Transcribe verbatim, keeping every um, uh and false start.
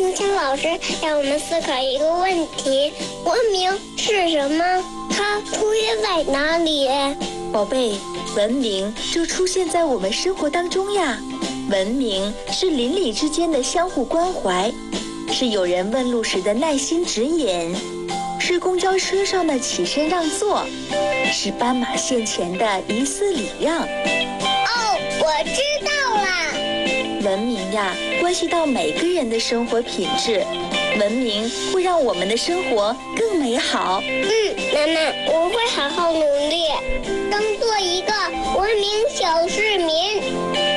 丁香老师让我们思考一个问题：文明是什么？它出现在哪里？ 宝贝，文明就出现在我们生活当中呀。文明是邻里之间的相互关怀，是有人问路时的耐心指引，是公交车上的起身让座，是斑马线前的一丝礼让。 哦，我知道了。 文明呀，关系到每个人的生活品质，文明会让我们的生活更美好。 嗯，妈妈，我会好好努力，当做一个文明小市民。